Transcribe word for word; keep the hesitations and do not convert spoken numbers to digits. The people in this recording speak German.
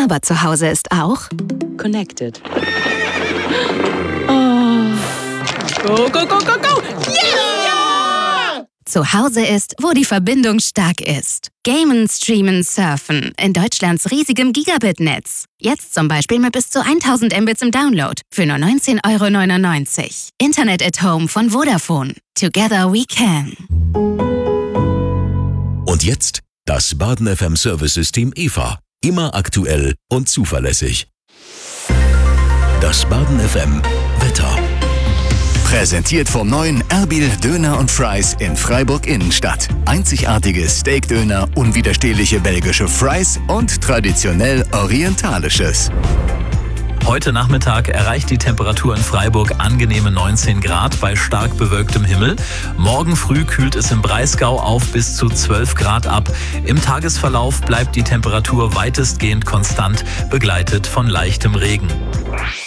Aber zu Hause ist auch Connected. Oh. Go, go, go, go, go! Yeah! Zu Hause ist, wo die Verbindung stark ist. Gamen, streamen, surfen in Deutschlands riesigem Gigabit-Netz. Jetzt zum Beispiel mit bis zu tausend Mbits im Download für nur neunzehn Euro neunundneunzig. Internet at Home von Vodafone. Together we can. Und jetzt das Baden F M Service-System E V A. Immer aktuell und zuverlässig. Das Baden F M Wetter. Präsentiert vom neuen Erbil Döner und Fries in Freiburg Innenstadt. Einzigartige Steakdöner, unwiderstehliche belgische Fries und traditionell orientalisches. Heute Nachmittag erreicht die Temperatur in Freiburg angenehme neunzehn Grad bei stark bewölktem Himmel. Morgen früh kühlt es im Breisgau auf bis zu zwölf Grad ab. Im Tagesverlauf bleibt die Temperatur weitestgehend konstant, begleitet von leichtem Regen.